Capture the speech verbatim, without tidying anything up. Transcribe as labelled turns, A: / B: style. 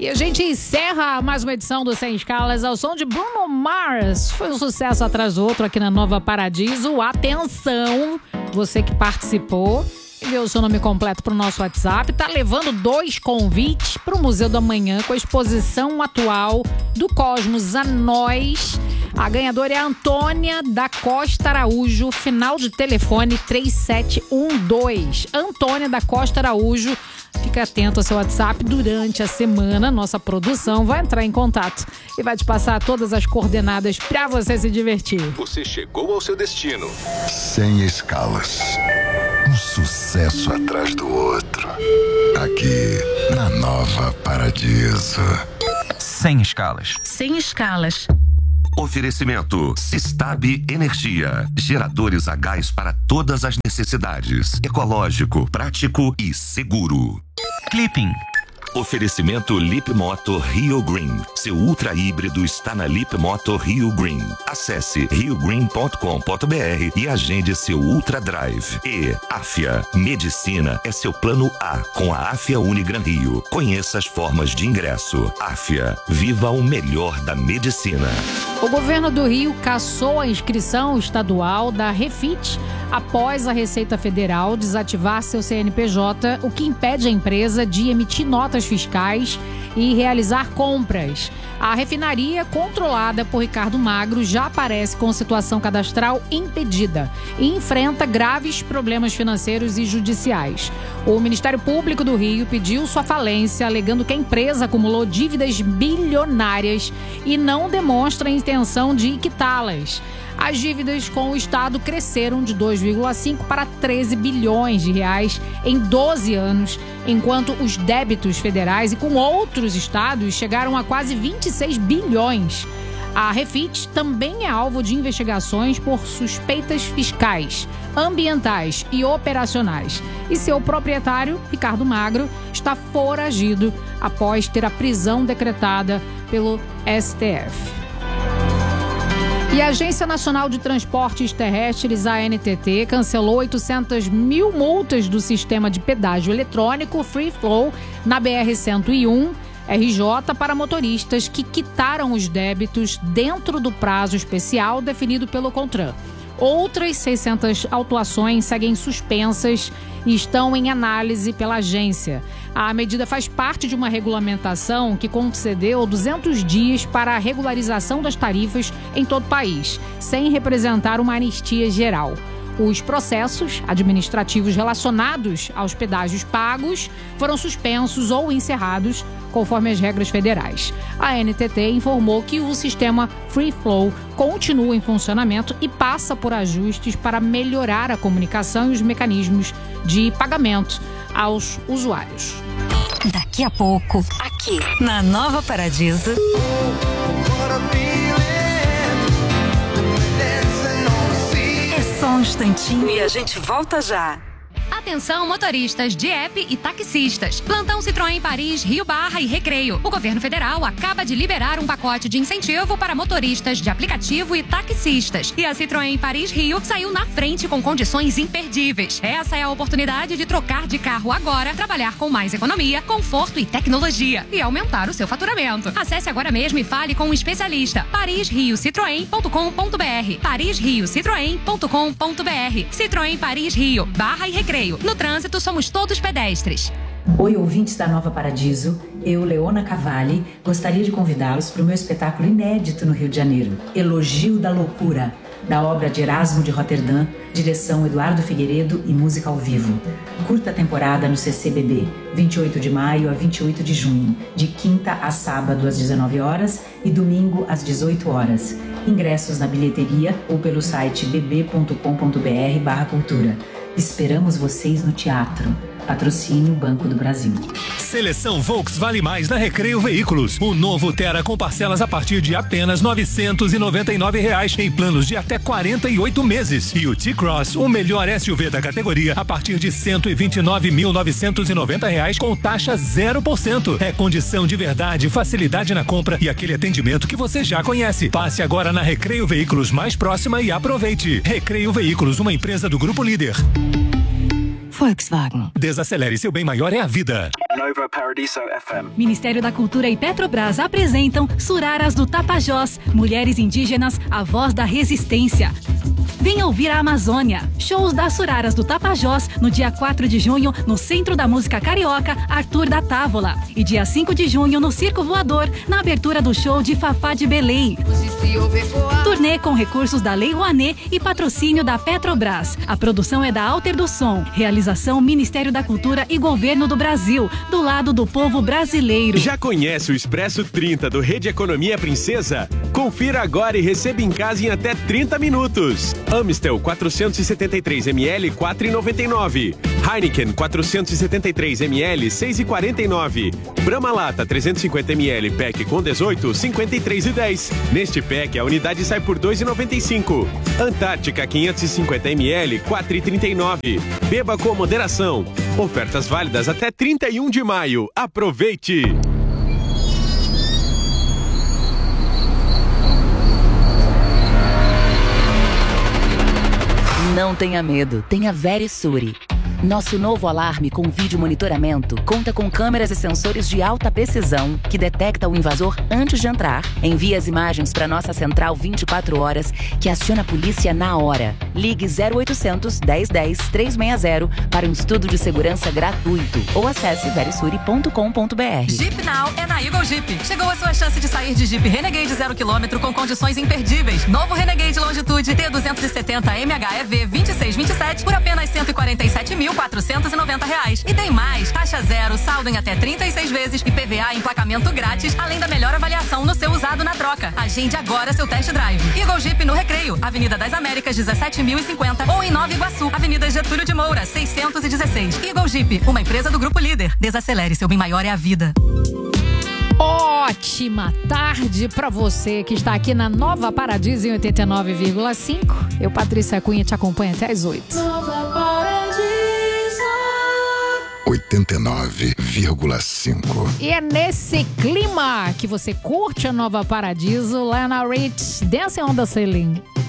A: E a gente encerra mais uma edição do Sem Escalas ao som de Bruno Mars. Foi um sucesso atrás do outro aqui na Nova Paradiso. Atenção, você que participou, enviou o seu nome completo para o nosso WhatsApp, tá levando dois convites para o Museu do Amanhã com a exposição atual do Cosmos a Nós. A ganhadora é a Antônia da Costa Araújo, final de telefone três sete um dois. Antônia da Costa Araújo. Fica atento ao seu WhatsApp durante a semana. Nossa produção vai entrar em contato e vai te passar todas as coordenadas para você se divertir.
B: Você chegou ao seu destino.
C: Sem escalas. Um sucesso atrás do outro. Aqui na Nova Paradiso.
D: Sem escalas.
E: Sem escalas.
F: Oferecimento Sistab Energia. Geradores a gás para todas as necessidades. Ecológico, prático e seguro.
D: Clipping.
F: Oferecimento Lip Moto Rio Green. Seu ultra híbrido está na Lip Moto Rio Green. Acesse rio green ponto com ponto b r e agende seu Ultra Drive. E Afia. Medicina é seu plano A com a Afia Unigran Rio. Conheça as formas de ingresso. Afia. Viva o melhor da medicina.
A: O governo do Rio cassou a inscrição estadual da Refit após a Receita Federal desativar seu C N P J, o que impede a empresa de emitir notas fiscais e realizar compras. A refinaria, controlada por Ricardo Magro, já aparece com situação cadastral impedida e enfrenta graves problemas financeiros e judiciais. O Ministério Público do Rio pediu sua falência, alegando que a empresa acumulou dívidas bilionárias e não demonstra a intenção de quitá-las. As dívidas com o Estado cresceram de dois vírgula cinco para treze bilhões de reais em doze anos, enquanto os débitos federais e com outros estados chegaram a quase vinte e seis bilhões. A Refit também é alvo de investigações por suspeitas fiscais, ambientais e operacionais. E seu proprietário, Ricardo Magro, está foragido após ter a prisão decretada pelo S T F. E a Agência Nacional de Transportes Terrestres, a A N T T, cancelou oitocentas mil multas do sistema de pedágio eletrônico Free Flow na B R cento e um R J para motoristas que quitaram os débitos dentro do prazo especial definido pelo CONTRAN. Outras seiscentas autuações seguem suspensas e estão em análise pela agência. A medida faz parte de uma regulamentação que concedeu duzentos dias para a regularização das tarifas em todo o país, sem representar uma anistia geral. Os processos administrativos relacionados aos pedágios pagos foram suspensos ou encerrados conforme as regras federais. A N T T informou que o sistema Free Flow continua em funcionamento e passa por ajustes para melhorar a comunicação e os mecanismos de pagamento aos usuários.
E: Daqui a pouco, aqui na Nova Paradiso. É só um instantinho e a gente volta já.
G: Atenção motoristas de app e taxistas. Plantão Citroën Paris, Rio Barra e Recreio. O governo federal acaba de liberar um pacote de incentivo para motoristas de aplicativo e taxistas. E a Citroën Paris Rio saiu na frente com condições imperdíveis. Essa é a oportunidade de trocar de carro agora, trabalhar com mais economia, conforto e tecnologia e aumentar o seu faturamento. Acesse agora mesmo e fale com um especialista. paris rio citroen ponto com ponto b r paris rio citroen ponto com ponto b r Citroën Paris Rio, Barra e Recreio. No trânsito, somos todos pedestres.
H: Oi, ouvintes da Nova Paradiso. Eu, Leona Cavalli, gostaria de convidá-los para o meu espetáculo inédito no Rio de Janeiro, Elogio da Loucura, da obra de Erasmo de Roterdã, direção Eduardo Figueiredo e música ao vivo. Curta temporada no C C B B, vinte e oito de maio a vinte e oito de junho, de quinta a sábado às dezenove horas e domingo às dezoito horas. Ingressos na bilheteria ou pelo site b b ponto com ponto b r barra cultura. Esperamos vocês no teatro. Patrocínio Banco do Brasil.
I: Seleção Volks Vale Mais na Recreio Veículos. O novo Tera com parcelas a partir de apenas novecentos e noventa e nove reais em planos de até quarenta e oito meses. E o T-Cross, o melhor S U V da categoria, a partir de cento e vinte e nove mil novecentos e noventa reais com taxa zero por cento. É condição de verdade, facilidade na compra e aquele atendimento que você já conhece. Passe agora na Recreio Veículos mais próxima e aproveite. Recreio Veículos, uma empresa do Grupo Líder.
J: Volkswagen.
I: Desacelere, seu bem maior é a vida.
K: Nova Paradiso F M.
L: Ministério da Cultura e Petrobras apresentam Suraras do Tapajós, Mulheres Indígenas, a voz da resistência. Venha ouvir a Amazônia. Shows das Suraras do Tapajós no dia quatro de junho no Centro da Música Carioca, Arthur da Távola. E dia cinco de junho no Circo Voador, na abertura do show de Fafá de Belém. Turnê com recursos da Lei Rouanet e patrocínio da Petrobras. A produção é da Alter do Som. Realização Ministério da Cultura e Governo do Brasil, do lado do povo brasileiro.
M: Já conhece o Expresso trinta do Rede Economia Princesa? Confira agora e receba em casa em até trinta minutos. Amstel quatrocentos e setenta e três mililitros, quatro reais e noventa e nove centavos. Heineken quatrocentos e setenta e três mililitros, seis reais e quarenta e nove centavos. Brahma Lata trezentos e cinquenta mililitros, pack com dezoito, cinquenta e três reais e dez centavos. Neste pack a unidade sai por dois reais e noventa e cinco centavos. Antártica quinhentos e cinquenta mililitros, quatro reais e trinta e nove centavos. Beba com moderação. Ofertas válidas até trinta e um de maio. Aproveite!
N: Não tenha medo, tenha Verisure. Nosso novo alarme com vídeo monitoramento conta com câmeras e sensores de alta precisão que detecta o invasor antes de entrar. Envia as imagens para nossa central vinte e quatro horas, que aciona a polícia na hora. Ligue zero oitocentos, dez dez, trezentos e sessenta para um estudo de segurança gratuito ou acesse verisure ponto com ponto br.
O: Jeep Now é na Eagle Jeep. Chegou a sua chance de sair de Jeep Renegade zero quilômetro com condições imperdíveis. Novo Renegade Longitude T duzentos e setenta M H E V vinte e seis vinte e sete por apenas cento e quarenta e sete mil quatrocentos e noventa reais. E tem mais, taxa zero, saldo em até trinta e seis vezes e P V A e emplacamento grátis, além da melhor avaliação no seu usado na troca. Agende agora seu test drive. Eagle Jeep no Recreio, Avenida das Américas, dezessete mil e cinquenta, ou em Nova Iguaçu, Avenida Getúlio de Moura, seiscentos e dezesseis. Eagle Jeep, uma empresa do Grupo Líder. Desacelere, seu bem maior é a vida.
A: Ótima tarde pra você que está aqui na Nova Paradiso em oitenta e nove vírgula cinco. Eu, Patrícia Cunha, te acompanho até as oito.
C: Nova Paradiso oitenta e nove vírgula cinco.
A: E é nesse clima que você curte a Nova Paradiso, Lionel Rich, Dancing on the Ceiling.